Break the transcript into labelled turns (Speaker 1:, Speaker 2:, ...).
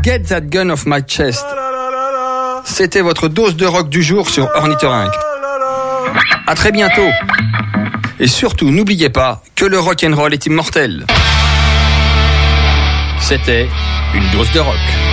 Speaker 1: Get That Gun Off My Chest. C'était votre dose de rock du jour sur Ornithorynque. À très bientôt. Et surtout, n'oubliez pas que le rock'n'roll est immortel. C'était une dose de rock.